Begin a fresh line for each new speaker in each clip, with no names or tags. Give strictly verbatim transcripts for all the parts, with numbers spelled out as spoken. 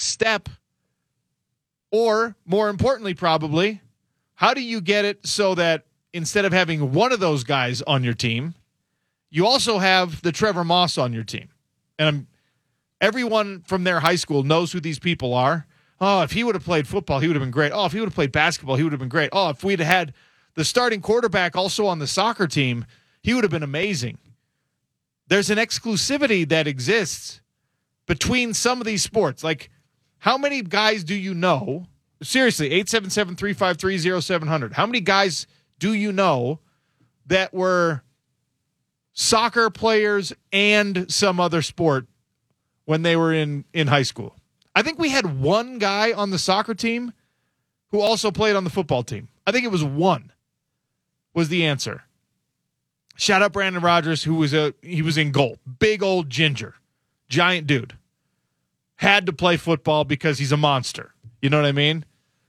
next step? Or, more importantly, probably, how do you get it so that instead of having one of those guys on your team, you also have the Trevor Moss on your team? And I'm, everyone from their high school knows who these people are. Oh, if he would have played football, he would have been great. Oh, if he would have played basketball, he would have been great. Oh, if we'd have had the starting quarterback also on the soccer team, he would have been amazing. There's an exclusivity that exists between some of these sports. Like, how many guys do you know? Seriously, eight seven seven, three five three, zero seven zero zero. How many guys do you know that were soccer players and some other sport when they were in, in high school? I think we had one guy on the soccer team who also played on the football team. I think it was one was the answer. Shout out Brandon Rogers, who was a he was in goal. Big old ginger. Giant dude. Had to play football because he's a monster. You know what I mean?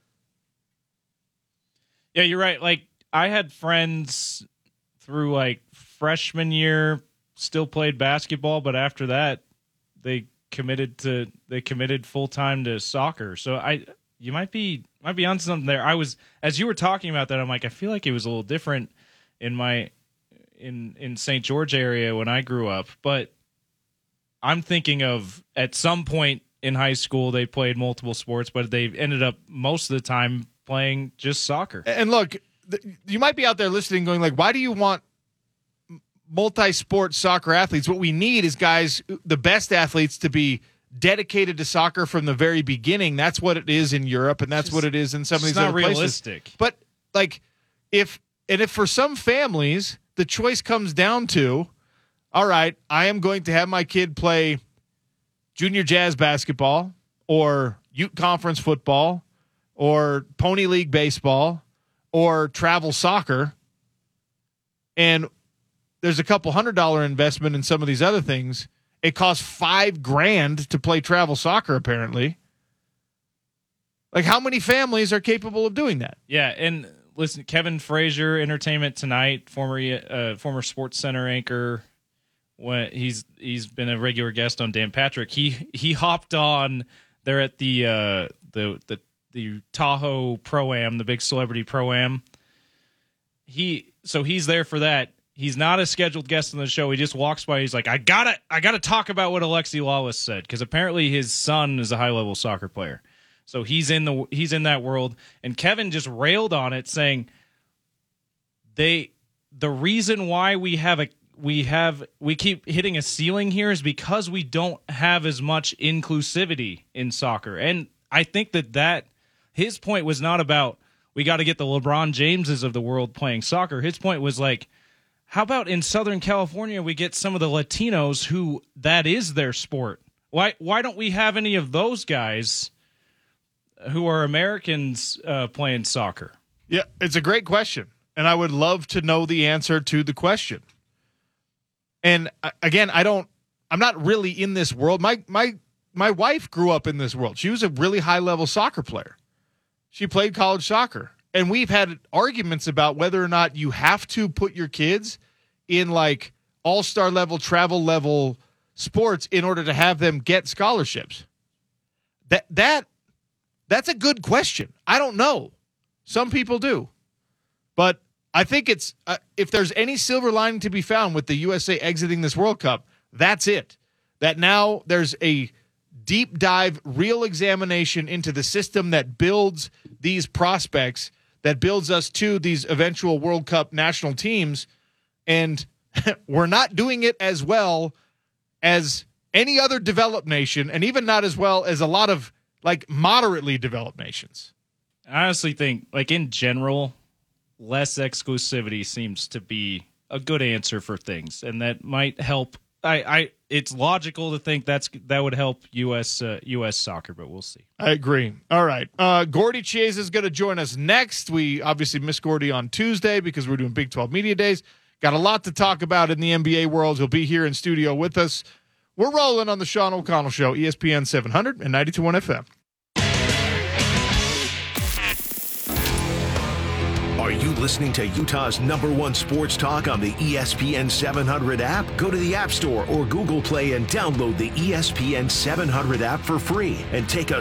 Yeah, you're right. Like, I had friends through, like, freshman year still played basketball, but after that, they committed to they committed full time to soccer. So I you might be might be on something there. I was as you were talking about that, I'm like, I feel like it was a little different in my in in Saint George area when I grew up, but I'm thinking of at some point in high school they played multiple sports, but they ended up most of the time playing just soccer.
And look, th- you might be out there listening going like, why do you want multi-sport soccer athletes? What we need is guys, the best athletes, to be dedicated to soccer from the very beginning. That's what it is in Europe, and that's
just,
what it is in some of these
not
other
realistic.
places. But like, if and if for some families the choice comes down to, all right, I am going to have my kid play junior jazz basketball or Ute Conference football or Pony League baseball or travel soccer, and there's a couple hundred dollar investment in some of these other things. It costs five grand to play travel soccer, apparently. Like, how many families are capable of doing that?
Yeah, and listen, Kevin Frazier, Entertainment Tonight, former uh, former Sports Center anchor, when he's he's been a regular guest on Dan Patrick. He he hopped on there at the uh, the the the Tahoe Pro-Am, the big celebrity Pro-Am. He so he's there for that. He's not a scheduled guest on the show. He just walks by. He's like, I gotta, I gotta talk about what Alexi Lawless said, because apparently his son is a high level soccer player. So he's in the he's in that world. And Kevin just railed on it, saying they the reason why we have a we have we keep hitting a ceiling here is because we don't have as much inclusivity in soccer. And I think that that his point was not about we got to get the LeBron Jameses of the world playing soccer. His point was like, how about in Southern California we get some of the Latinos who that is their sport? Why why don't we have any of those guys who are Americans uh, playing soccer?
Yeah, it's a great question, and I would love to know the answer to the question. And uh, again, I don't I'm not really in this world. My my my wife grew up in this world. She was a really high-level soccer player. She played college soccer. And we've had arguments about whether or not you have to put your kids in like all-star level, travel level sports in order to have them get scholarships. That that that's a good question. I don't know. Some people do. But I think it's uh, if there's any silver lining to be found with the U S A exiting this World Cup, that's it. That now there's a deep dive, real examination into the system that builds these prospects, that builds us to these eventual World Cup national teams, and we're not doing it as well as any other developed nation, and even not as well as a lot of, like, moderately developed nations.
I honestly think, like, in general, less exclusivity seems to be a good answer for things, and that might help. I, I it's logical to think that's that would help U S uh, U S soccer, but we'll see.
I agree. All right. Uh, Gordy Chiesa is going to join us next. We obviously miss Gordy on Tuesday because we're doing Big twelve Media Days. Got a lot to talk about in the N B A world. He'll be here in studio with us. We're rolling on the Sean O'Connell Show, E S P N seven hundred and ninety-two point one F M.
Are you listening to Utah's number one sports talk on the E S P N seven hundred app? Go to the App Store or Google Play and download the E S P N seven hundred app for free and take a